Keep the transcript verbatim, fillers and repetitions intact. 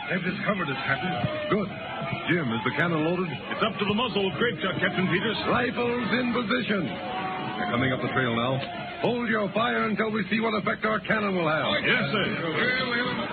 They've discovered us, Captain. Good. Jim, is the cannon loaded? It's up to the muzzle with grape shot, Captain Peters. Rifles in position. They're coming up the trail now. Hold your fire until we see what effect our cannon will have. Yes, sir.